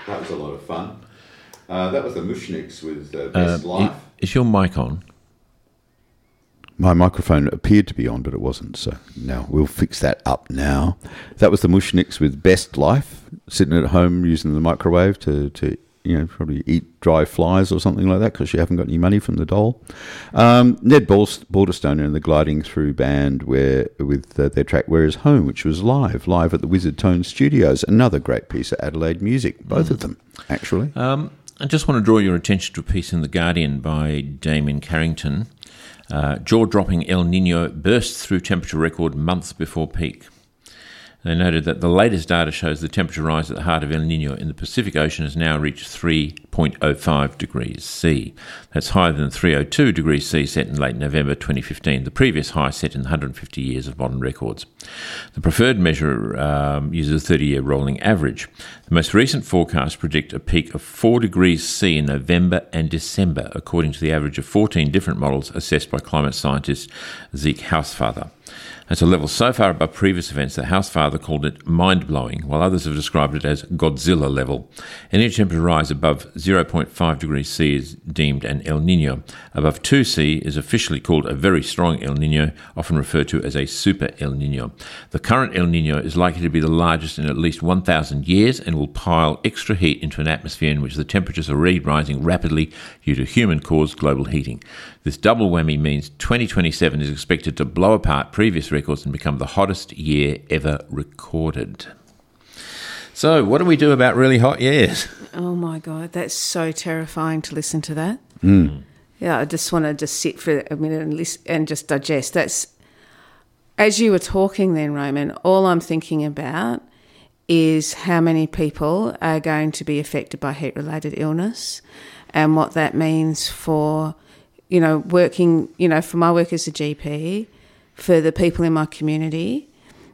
That was a lot of fun. That was the Mushniks with Best Life. Is your mic on? My microphone appeared to be on, but it wasn't. So now we'll fix that up now. That was the Mushniks with Best Life, sitting at home using the microwave to probably eat dry flies or something like that because you haven't got any money from the dole. Ned Balderstone and the Gliding Through Band with their track Where Is Home, which was live at the Wizard Tone Studios. Another great piece of Adelaide music, both of them, actually. I just want to draw your attention to a piece in The Guardian by Damien Carrington. Jaw-dropping El Nino bursts through temperature record months before peak. They noted that the latest data shows the temperature rise at the heart of El Nino in the Pacific Ocean has now reached 3.05 degrees C. That's higher than 302 degrees C set in late November 2015, the previous high set in 150 years of modern records. The preferred measure uses a 30-year rolling average. The most recent forecasts predict a peak of 4 degrees C in November and December, according to the average of 14 different models assessed by climate scientist Zeke Hausfather. It's a level so far above previous events that Hausfather called it mind-blowing, while others have described it as Godzilla level. Any temperature rise above 0.5 degrees C is deemed an El Nino. Above 2C is officially called a very strong El Nino, often referred to as a super El Nino. The current El Nino is likely to be the largest in at least 1,000 years and will pile extra heat into an atmosphere in which the temperatures are already rising rapidly due to human-caused global heating. This double whammy means 2027 is expected to blow apart previous records and become the hottest year ever recorded. So, what do we do about really hot years? Oh my God, that's so terrifying to listen to that. Yeah, I just want to sit for a minute and listen and just digest. That's, as you were talking then, Roman, all I'm thinking about is how many people are going to be affected by heat-related illness and what that means for, working, for my work as a GP, for the people in my community.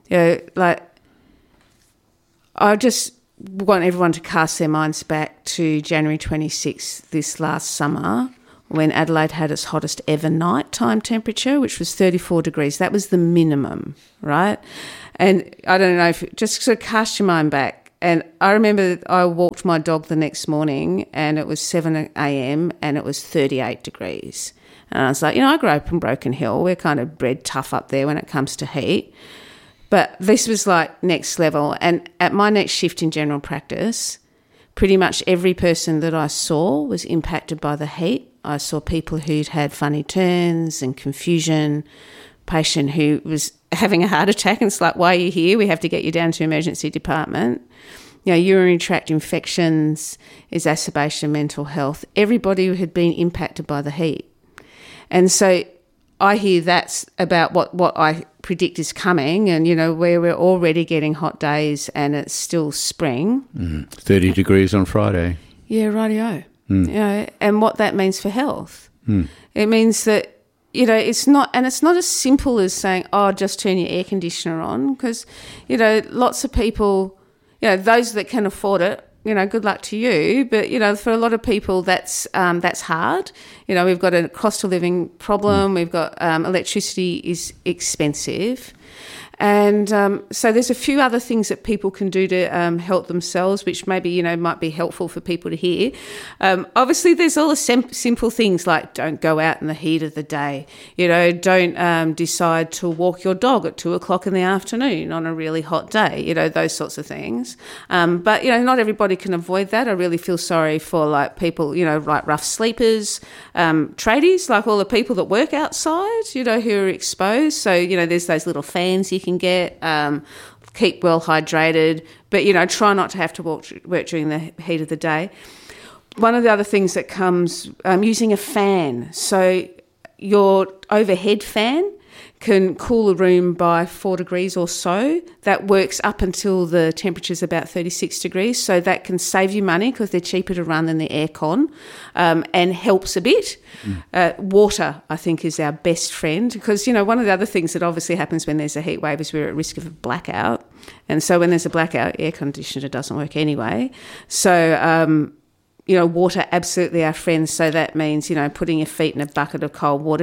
I just want everyone to cast their minds back to January 26th this last summer when Adelaide had its hottest ever nighttime temperature, which was 34 degrees. That was the minimum, right? And I don't know, just sort of cast your mind back. And I remember I walked my dog the next morning and it was 7 a.m. and it was 38 degrees. And I was like, I grew up in Broken Hill. We're kind of bred tough up there when it comes to heat. But this was like next level. And at my next shift in general practice, pretty much every person that I saw was impacted by the heat. I saw people who'd had funny turns and confusion, patient who was having a heart attack and it's like, why are you here? We have to get you down to emergency department. Urinary tract infections, exacerbation, mental health. Everybody who had been impacted by the heat. And so I hear that's about what I predict is coming and, where we're already getting hot days and it's still spring. 30 degrees on Friday. Yeah, rightio. And what that means for health. It means that, it's not as simple as saying, just turn your air conditioner on because, lots of people, those that can afford it, good luck to you. But, for a lot of people, that's hard. We've got a cost of living problem. We've got electricity is expensive. And so there's a few other things that people can do to help themselves, which maybe, might be helpful for people to hear. Obviously, there's all the simple things like don't go out in the heat of the day. Don't decide to walk your dog at 2:00 in the afternoon on a really hot day, those sorts of things. But, not everybody can avoid that. I really feel sorry for, like, people, like rough sleepers, tradies, like all the people that work outside, who are exposed. So, there's those little fans you can get, keep well hydrated, but, try not to have to work during the heat of the day. One of the other things that comes, using a fan. So your overhead fan can cool a room by 4 degrees or so. That works up until the temperature's about 36 degrees. So that can save you money because they're cheaper to run than the aircon, and helps a bit. Water, I think, is our best friend because, one of the other things that obviously happens when there's a heat wave is we're at risk of a blackout. And so when there's a blackout, air conditioner doesn't work anyway. So, water, absolutely our friend. So that means, putting your feet in a bucket of cold water, just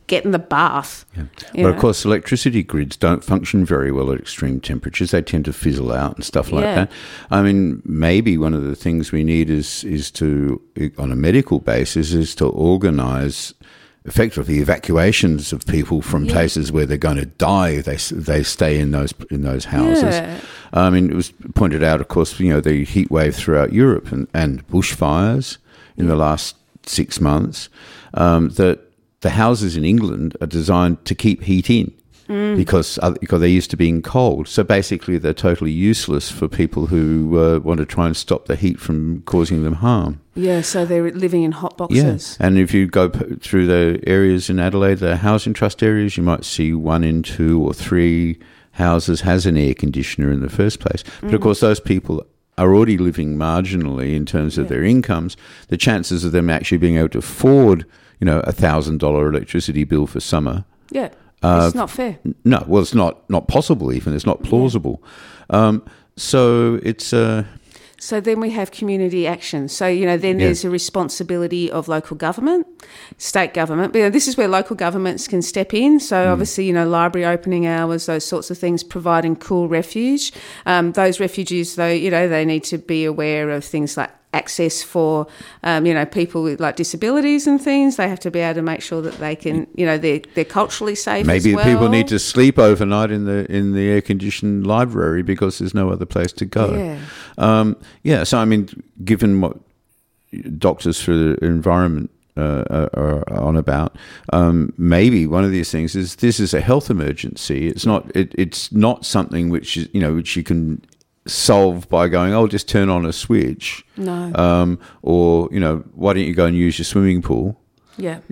get in the bath. Yeah. you But know. of course, electricity grids don't function very well at extreme temperatures. They tend to fizzle out and stuff like Yeah. that. I mean, maybe one of the things we need is to, on a medical basis, is to organise effectively evacuations of people from places where they're going to die if they stay in those houses. Yeah. I mean, it was pointed out, of course, the heat wave throughout Europe and bushfires in the last 6 months, that the houses in England are designed to keep heat in because they're used to being cold. So basically, they're totally useless for people who want to try and stop the heat from causing them harm. Yeah, so they're living in hot boxes. And if you go through the areas in Adelaide, the housing trust areas, you might see 1 in 2 or 3 houses has an air conditioner in the first place. But of course, those people are already living marginally in terms of their incomes. The chances of them actually being able to afford, $1,000 electricity bill for summer. Yeah, it's not fair. No, well, it's not possible even. It's not plausible. So it's... So then we have community action. So, then there's a responsibility of local government, state government. But, this is where local governments can step in. So obviously, library opening hours, those sorts of things, providing cool refuge. Those refugees, though, they need to be aware of things like access for, people with like disabilities and things. They have to be able to make sure that they can, they're culturally safe. Maybe as well. people need to sleep overnight in the air conditioned library because there's no other place to go. Yeah. So I mean, given what Doctors for the Environment are on about, maybe one of these things is this is a health emergency. It's not something which is which you can solve by going, just turn on a switch. No. Or why don't you go and use your swimming pool? Yeah.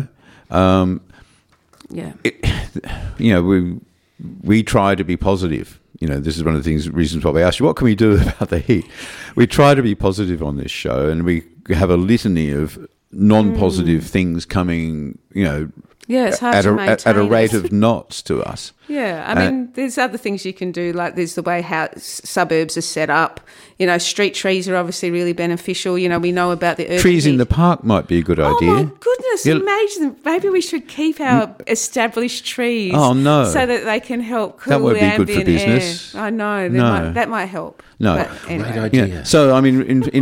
Yeah. We try to be positive. This is one of the reasons why we asked you, what can we do about the heat? We try to be positive on this show, and we have a litany of non-positive things coming, it's hard to maintain at a rate of knots to us. Yeah, I mean, there's other things you can do, like there's the way how suburbs are set up. Street trees are obviously really beneficial. We know about the urban trees in the park might be a good idea. Oh, my goodness, imagine. Maybe we should keep our established trees so that they can help cool that won't the be good ambient for business. air. I know, that might help. No. But anyway. Great idea. Yeah. So, I mean, in